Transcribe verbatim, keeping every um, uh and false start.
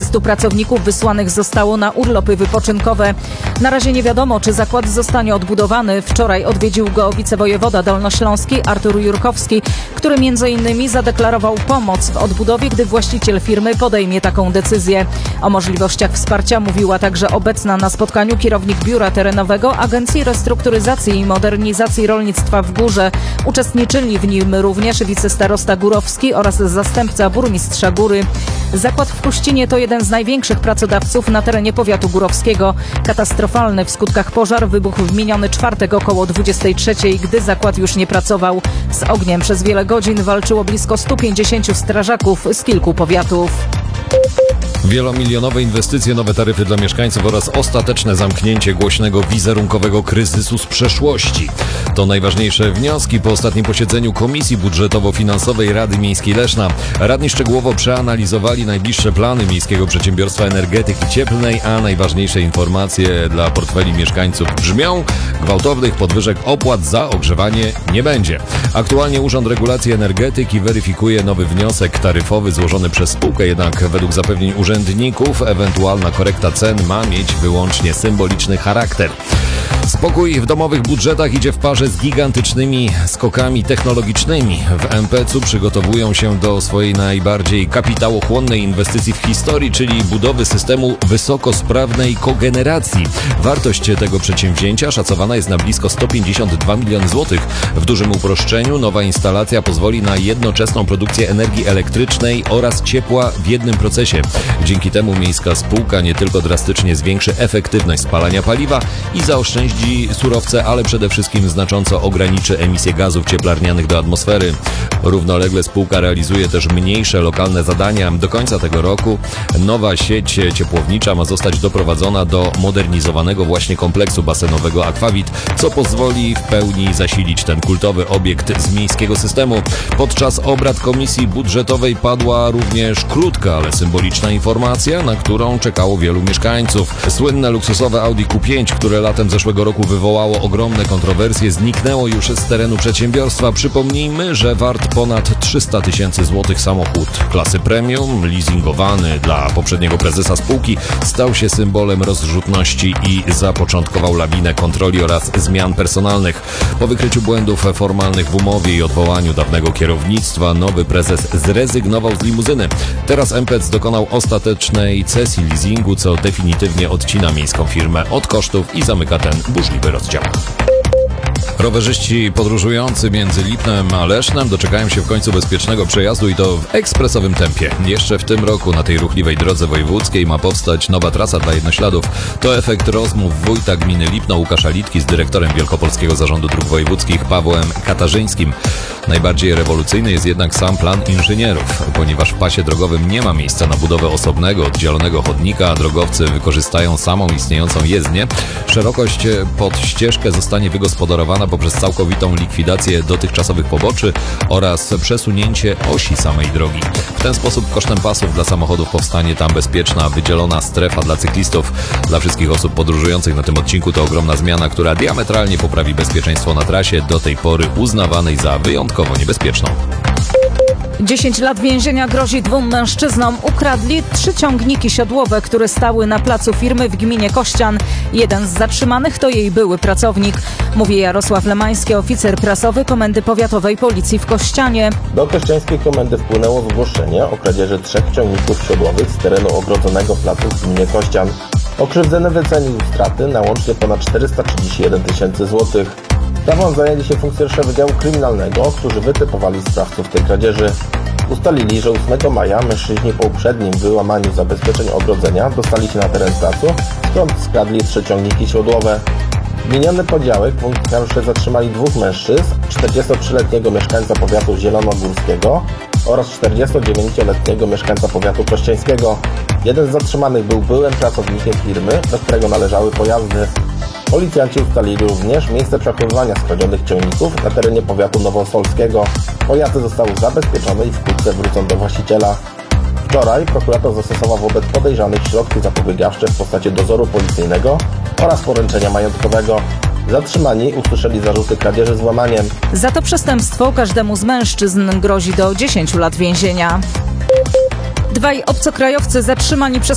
trzydziestu pracowników wysłanych zostało na urlopy wypoczynkowe. Na razie nie wiadomo, czy zakład zostanie odbudowany. Wczoraj odwiedził go wicewojewoda dolnośląski Artur Jurkowski, który między innymi zadeklarował pomoc w odbudowie, gdy właściciel firmy podejmie taką decyzję. O możliwościach wsparcia mówiła także obecna na spotkaniu kierownik biura terenowego Agencji Restrukturyzacji i Modernizacji Rolnictwa w Górze. Uczestniczyli w nim również wicestarosta Górowski oraz zastępca burmistrza Góry. Zakład w Puścinie to jeden z największych pracodawców na terenie powiatu górowskiego. Katastrofalny w skutkach pożar wybuchł w miniony czwartek około dwudziestej trzeciej, gdy zakład już nie pracował. Z ogniem przez wiele godzin walczyło blisko stu pięćdziesięciu strażaków z kilku powiatów. Wielomilionowe inwestycje, nowe taryfy dla mieszkańców oraz ostateczne zamknięcie głośnego wizerunkowego kryzysu z przeszłości. To najważniejsze wnioski po ostatnim posiedzeniu Komisji Budżetowo-Finansowej Rady Miejskiej Leszna. Radni szczegółowo przeanalizowali najbliższe plany Miejskiego Przedsiębiorstwa Energetyki Cieplnej, a najważniejsze informacje dla portfeli mieszkańców brzmią: gwałtownych podwyżek opłat za ogrzewanie nie będzie. Aktualnie Urząd Regulacji Energetyki weryfikuje nowy wniosek taryfowy złożony przez spółkę, jednak według zapewnień urzędników ewentualna korekta cen ma mieć wyłącznie symboliczny charakter. Spokój w domowych budżetach idzie w parze z gigantycznymi skokami technologicznymi. W em pe ce u przygotowują się do swojej najbardziej kapitałochłonnej inwestycji w historii, czyli budowy systemu wysokosprawnej kogeneracji. Wartość tego przedsięwzięcia szacowana jest na blisko sto pięćdziesiąt dwa miliony złotych. W dużym uproszczeniu nowa instalacja pozwoli na jednoczesną produkcję energii elektrycznej oraz ciepła w jednym procesie. Dzięki temu miejska spółka nie tylko drastycznie zwiększy efektywność spalania paliwa i zaoszczędzi surowce, ale przede wszystkim znacząco ograniczy emisję gazów cieplarnianych do atmosfery. Równolegle spółka realizuje też mniejsze lokalne zadania. Do końca tego roku nowa sieć ciepłownicza ma zostać doprowadzona do modernizowanego właśnie kompleksu basenowego Aquavit, co pozwoli w pełni zasilić ten kultowy obiekt z miejskiego systemu. Podczas obrad Komisji Budżetowej padła również krótka, ale symboliczna informacja, na którą czekało wielu mieszkańców. Słynne luksusowe Audi Q pięć, które latem zeszłego roku wywołało ogromne kontrowersje, zniknęło już z terenu przedsiębiorstwa. Przypomnijmy, że wart ponad trzysta tysięcy złotych samochód klasy premium, leasingowany dla poprzedniego prezesa spółki, stał się symbolem rozrzutności i zapoczątkował lawinę kontroli oraz zmian personalnych. Po wykryciu błędów formalnych w umowie i odwołaniu dawnego kierownictwa, nowy prezes zrezygnował z limuzyny. Teraz em pe ce dokonał ostatecznej cesji leasingu, co definitywnie odcina miejską firmę od kosztów i zamyka ten burzliwy rozdział. Rowerzyści podróżujący między Lipnem a Lesznem doczekają się w końcu bezpiecznego przejazdu i to w ekspresowym tempie. Jeszcze w tym roku na tej ruchliwej drodze wojewódzkiej ma powstać nowa trasa dla jednośladów. To efekt rozmów wójta gminy Lipno Łukasza Litki z dyrektorem Wielkopolskiego Zarządu Dróg Wojewódzkich Pawłem Katarzyńskim. Najbardziej rewolucyjny jest jednak sam plan inżynierów, ponieważ w pasie drogowym nie ma miejsca na budowę osobnego, oddzielonego chodnika, a drogowcy wykorzystają samą istniejącą jezdnię. Szerokość pod ścieżkę zostanie wygospodarowana poprzez całkowitą likwidację dotychczasowych poboczy oraz przesunięcie osi samej drogi. W ten sposób kosztem pasów dla samochodów powstanie tam bezpieczna, wydzielona strefa dla cyklistów. Dla wszystkich osób podróżujących na tym odcinku to ogromna zmiana, która diametralnie poprawi bezpieczeństwo na trasie, do tej pory uznawanej za wyjątkowo niebezpieczną. dziesięć lat więzienia grozi dwóm mężczyznom. Ukradli trzy ciągniki siodłowe, które stały na placu firmy w gminie Kościan. Jeden z zatrzymanych to jej były pracownik. Mówi Jarosław Lemański, oficer prasowy Komendy Powiatowej Policji w Kościanie. Do kościańskiej komendy wpłynęło zgłoszenie o kradzieży trzech ciągników siodłowych z terenu ogrodzonego placu w gminie Kościan. Okrzywdzony wycenił straty na łącznie ponad czterysta trzydzieści jeden tysięcy złotych. Sprawą zajęli się funkcjonariusze Wydziału Kryminalnego, którzy wytypowali sprawców tej kradzieży. Ustalili, że ósmego maja mężczyźni po uprzednim wyłamaniu zabezpieczeń ogrodzenia dostali się na teren placu, skąd skradli trzy ciągniki siodłowe. W miniony podziałek funkcjonariusze zatrzymali dwóch mężczyzn, czterdziestotrzyletniego mieszkańca powiatu zielonogórskiego oraz czterdziestodziewięcioletniego mieszkańca powiatu kościańskiego. Jeden z zatrzymanych był byłym pracownikiem firmy, do którego należały pojazdy. Policjanci ustalili również miejsce przechowywania skradzionych ciągników na terenie powiatu nowosolskiego. Pojazdy zostały zabezpieczone i wkrótce wrócą do właściciela. Wczoraj prokurator zastosował wobec podejrzanych środki zapobiegawcze w postaci dozoru policyjnego oraz poręczenia majątkowego. Zatrzymani usłyszeli zarzuty kradzieży z włamaniem. Za to przestępstwo każdemu z mężczyzn grozi do dziesięciu lat więzienia. Dwaj obcokrajowcy zatrzymani przez